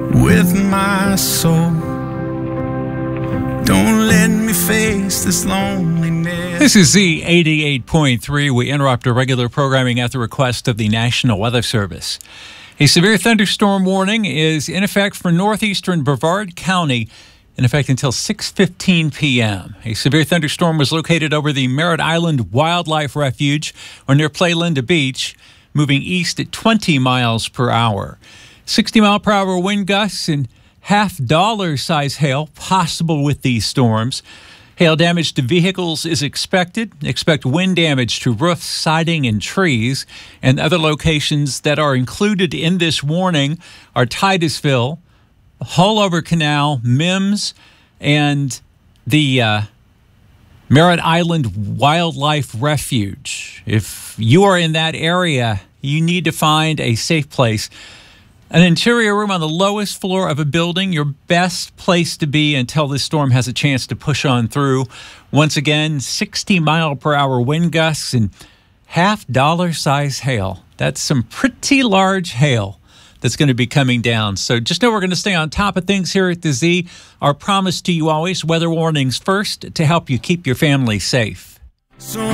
with my soul. Don't let me face this loneliness. This is Z88.3. We interrupt our regular programming at the request of the National Weather Service. A severe thunderstorm warning is in effect for northeastern Brevard County, in effect until 6:15 p.m. A severe thunderstorm was located over the Merritt Island Wildlife Refuge or near Play-Linda Beach, moving east at 20 miles per hour. 60-mile-per-hour wind gusts and half-dollar size hail possible with these storms. Hail damage to vehicles is expected. Expect wind damage to roofs, siding, and trees. And other locations that are included in this warning are Titusville, Haulover Canal, Mims, and the Merritt Island Wildlife Refuge. If you are in that area, you need to find a safe place. An interior room on the lowest floor of a building, your best place to be until this storm has a chance to push on through. Once again, 60-mile-per-hour wind gusts and half-dollar size hail. That's some pretty large hail that's going to be coming down. So just know we're going to stay on top of things here at the Z. Our promise to you always, weather warnings first to help you keep your family safe.